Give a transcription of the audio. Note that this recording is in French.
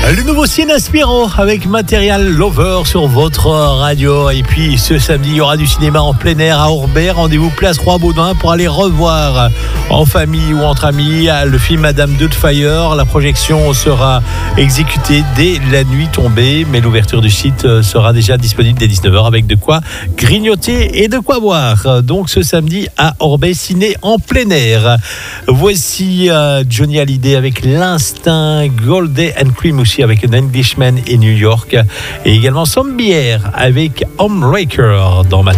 Le nouveau Sienna Spiro avec Material Lover sur votre radio. Et puis ce samedi, il y aura du cinéma en plein air à Orbey. Rendez-vous place Roi-Baudouin pour aller revoir en famille ou entre amis le film Madame Doubtfire. La projection sera exécutée dès la nuit tombée, mais l'ouverture du site sera déjà disponible dès 19h avec de quoi grignoter et de quoi boire. Donc ce samedi à Orbey, ciné en plein air. Voici Johnny Hallyday avec l'Instinct, Goldie and Cream aussi avec un Englishman in New York et également Zombie Air avec Homebreaker dans